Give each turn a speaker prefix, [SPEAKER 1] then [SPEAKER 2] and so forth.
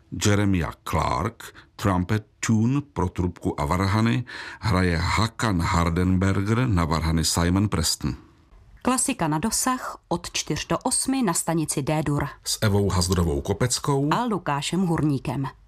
[SPEAKER 1] Jeremiah Clark, trumpet tune pro trubku a varhany, hraje Hakan Hardenberger, na varhany Simon Preston.
[SPEAKER 2] Klasika na dosah od 4 do 8 na stanici D-dur
[SPEAKER 1] S Evou Hazdrovou Kopeckou
[SPEAKER 2] a Lukášem Hurníkem.